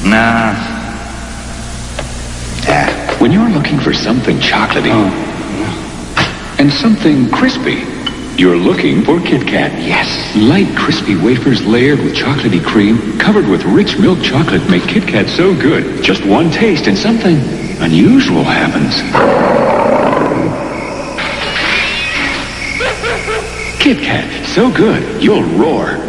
Nah. When you're looking for something chocolatey and something crispy, you're looking for Kit Kat. Yes. Light, crispy wafers layered with chocolatey cream, covered with rich milk chocolate, make Kit Kat so good. Just one taste and something unusual happens. Kit Kat, so good, you'll roar.